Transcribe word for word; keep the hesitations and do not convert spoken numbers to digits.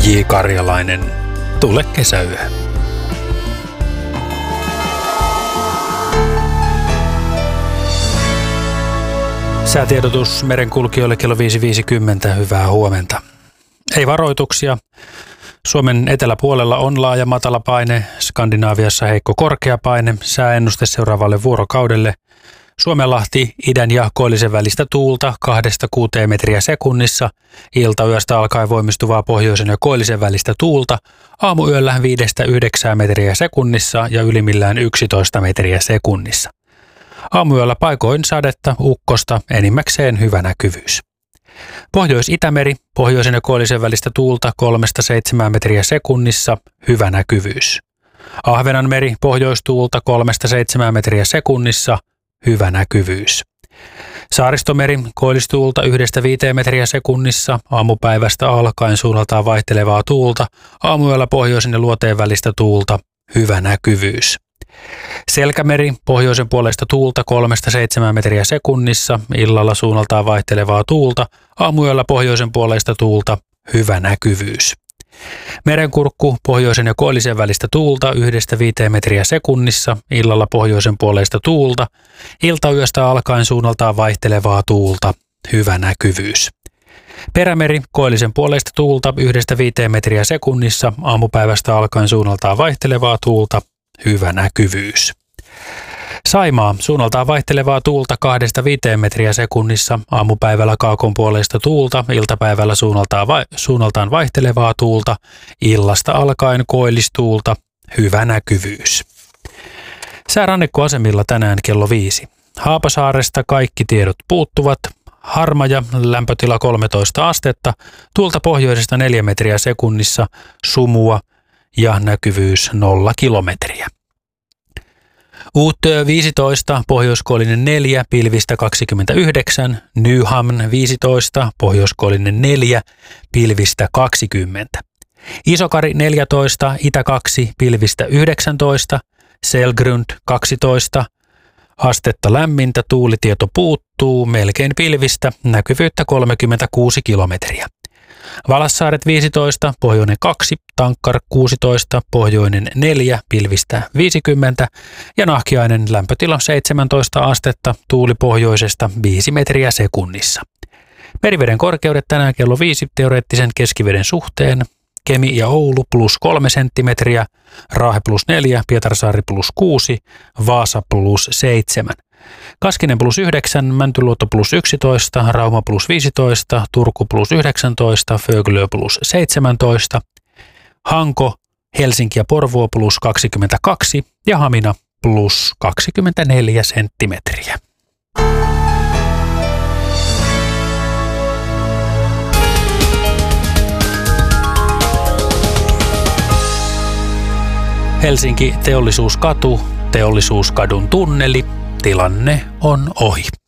J. Karjalainen, tule kesäyö. Säätiedotus merenkulkijoille kello viisi viisikymmentä. Hyvää huomenta. Ei varoituksia. Suomen eteläpuolella on laaja matalapaine, Skandinaaviassa heikko korkeapaine, sääennuste seuraavalle vuorokaudelle. Suomenlahti idän ja koillisen välistä tuulta kahdesta kuuteen metriä sekunnissa, iltayöstä alkaen voimistuvaa pohjoisen ja koillisen välistä tuulta, aamuyöllä viidestä yhdeksään metriä sekunnissa ja ylimmillään yksitoista metriä sekunnissa. Aamuyöllä paikoin sadetta, ukkosta, enimmäkseen hyvä näkyvyys. Pohjois-Itämeri, pohjoisen ja koillisen välistä tuulta kolmesta seitsemään metriä sekunnissa, hyvä näkyvyys. Ahvenanmeri, pohjoistuulta kolmesta seitsemään metriä sekunnissa, hyvä näkyvyys. Saaristomeri, koillistuulta yhdestä viiteen metriä sekunnissa, aamupäivästä alkaen suunnaltaan vaihtelevaa tuulta, aamuyöllä pohjoisen ja luoteen välistä tuulta, hyvä näkyvyys. Selkämeri, pohjoisen puolesta tuulta kolmesta seitsemään metriä sekunnissa, illalla suunnaltaan vaihtelevaa tuulta, aamuyöllä pohjoisen puolesta tuulta, hyvä näkyvyys. Merenkurkku, pohjoisen ja koillisen välistä tuulta yhdestä viiteen metriä sekunnissa, illalla pohjoisen puolesta tuulta, iltayöstä alkaen suunnaltaan vaihtelevaa tuulta, hyvä näkyvyys. Perämeri, koillisen puolesta tuulta yhdestä viiteen metriä sekunnissa, aamupäivästä alkaen suunnaltaan vaihtelevaa tuulta, hyvä näkyvyys. Saimaa, suunnaltaan vaihtelevaa tuulta kahdesta viiteen metriä sekunnissa, aamupäivällä kaakon puolesta tuulta, iltapäivällä suunnaltaan, vai- suunnaltaan vaihtelevaa tuulta, illasta alkaen koillistuulta, hyvä näkyvyys. Säärannikkoasemilla tänään kello viisi. Haapasaaresta kaikki tiedot puuttuvat. Harmaja, lämpötila kolmetoista astetta, tuulta pohjoisesta neljä metriä sekunnissa, sumua ja näkyvyys nolla kilometriä. Uutö viisitoista, pohjoiskoillinen neljä, pilvistä kaksikymmentäyhdeksän, Nyhamn viisitoista, pohjoiskoillinen neljä, pilvistä kaksikymmentä. Isokari neljätoista, itä kaksi, pilvistä yhdeksäntoista, Selgrund kaksitoista, astetta lämmintä, tuulitieto puuttuu, melkein pilvistä, näkyvyyttä kolmekymmentäkuusi kilometriä. Valassaaret viisitoista, pohjoinen kaksi, Tankkar kuusitoista, pohjoinen neljä, pilvistä viisikymmentä ja Nahkiainen lämpötila seitsemäntoista astetta, tuuli pohjoisesta viisi metriä sekunnissa. Meriveden korkeudet tänään kello viisi teoreettisen keskiveden suhteen. Kemi ja Oulu plus kolme senttimetriä, Raahe plus neljä, Pietarsaari plus kuusi, Vaasa plus seitsemän. Kaskinen plus yhdeksän, Mäntyluoto plus yksitoista, Rauma plus viisitoista, Turku plus yhdeksäntoista, Föglö plus seitsemäntoista, Hanko, Helsinki ja Porvoo plus kaksikymmentäkaksi ja Hamina plus kaksikymmentäneljä senttimetriä. Helsinki Teollisuuskatu, Teollisuuskadun tunneli, tilanne on ohi.